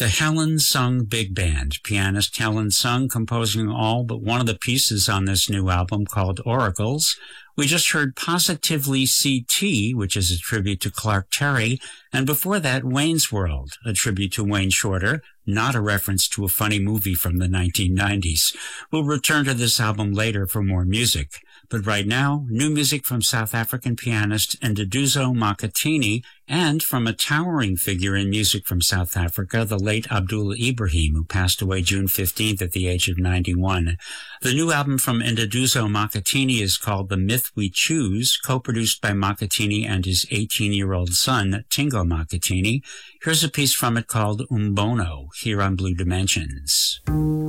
The Helen Sung Big Band, pianist Helen Sung composing all but one of the pieces on this new album called Oracles. We just heard Positively CT, which is a tribute to Clark Terry, and before that, Wayne's World, a tribute to Wayne Shorter, not a reference to a funny movie from the 1990s. We'll return to this album later for more music. But right now, new music from South African pianist Nduduzo Makhathini, and from a towering figure in music from South Africa, the late Abdul Ibrahim, who passed away June 15th at the age of 91. The new album from Nduduzo Makhathini is called The Myth We Choose, co-produced by Makhathini and his 18-year-old son, Tingo Makhathini. Here's a piece from it called Umbono, here on Blue Dimensions.